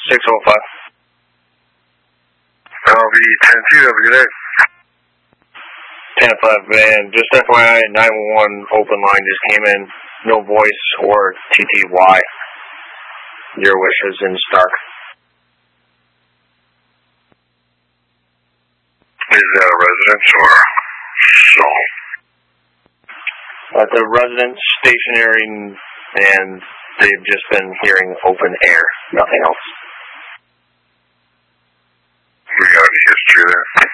605. LV 10-2, have a good day. 10-5, man. Just FYI, 911 open line just came in. No voice or TTY. Your wishes in Stark. Is that a residence or so? The residence stationary, and they've just been hearing open air, nothing else.